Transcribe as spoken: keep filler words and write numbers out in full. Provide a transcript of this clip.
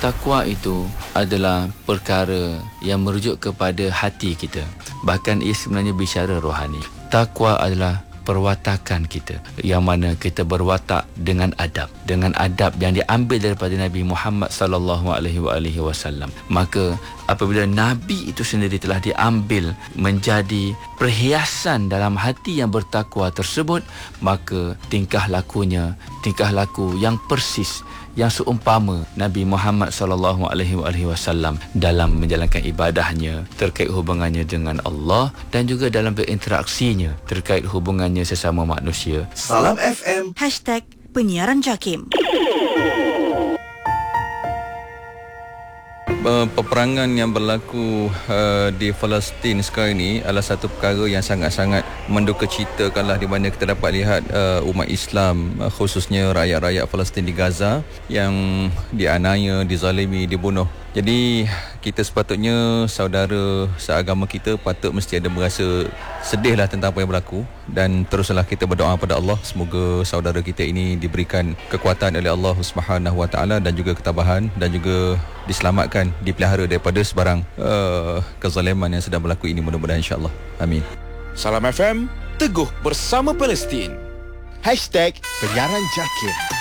Takwa itu adalah perkara yang merujuk kepada hati kita. Bahkan ia sebenarnya bicara rohani. Takwa adalah perwatakan kita, yang mana kita berwatak dengan adab, dengan adab yang diambil daripada Nabi Muhammad sallallahu alaihi wasallam. Maka apabila Nabi itu sendiri telah diambil menjadi perhiasan dalam hati yang bertakwa tersebut, maka tingkah lakunya, tingkah laku yang persis, yang seumpama Nabi Muhammad sallallahu alaihi wasallam dalam menjalankan ibadahnya, terkait hubungannya dengan Allah, dan juga dalam berinteraksinya terkait hubungannya sesama manusia. Salam F M Hashtag Penyiaran Jakim. Peperangan yang berlaku uh, di Palestin sekarang ini adalah satu perkara yang sangat-sangat mendukacitakanlah, di mana kita dapat lihat uh, umat Islam, uh, khususnya rakyat-rakyat Palestin di Gaza yang dianiaya, dizalimi, dibunuh. Jadi kita sepatutnya, saudara seagama kita, patut mesti ada merasa sedihlah tentang apa yang berlaku, dan teruslah kita berdoa pada Allah semoga saudara kita ini diberikan kekuatan oleh Allah Subhanahu Wa Taala dan juga ketabahan, dan juga diselamatkan, dipelihara daripada sebarang uh, kezaliman yang sedang berlaku ini, mudah-mudahan insya-Allah. Amin. Salam F M, teguh bersama Palestin. Hashtag Penyiaran Jakim.